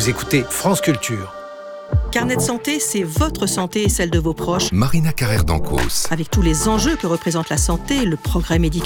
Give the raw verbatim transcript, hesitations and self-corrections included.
Vous écoutez France Culture. Carnet de santé, c'est votre santé et celle de vos proches. Marina Carrère d'Ancos. Avec tous les enjeux que représente la santé, le progrès médical